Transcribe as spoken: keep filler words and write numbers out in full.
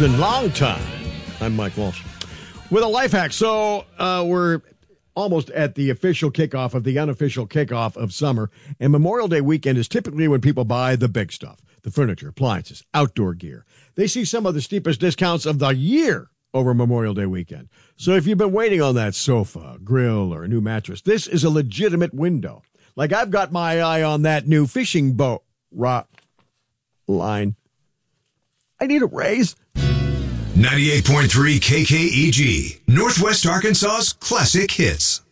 been a long time. I'm Mike Walsh with a life hack. So uh, we're almost at the official kickoff of the unofficial kickoff of summer, and Memorial Day weekend is typically when people buy the big stuff, the furniture, appliances, outdoor gear. They see some of the steepest discounts of the year over Memorial Day weekend. So if you've been waiting on that sofa, grill, or a new mattress, this is a legitimate window. Like I've got my eye on that new fishing boat rock line. I need a raise. ninety-eight point three K K E G, Northwest Arkansas's classic hits.